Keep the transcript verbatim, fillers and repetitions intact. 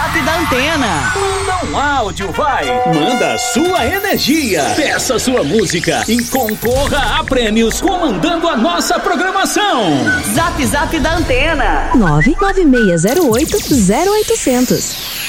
Zap da Antena. Manda um áudio, vai. Manda sua energia. Peça sua música e concorra a prêmios comandando a nossa programação. Zap Zap da Antena. nove nove seis zero oito zero oitocentos.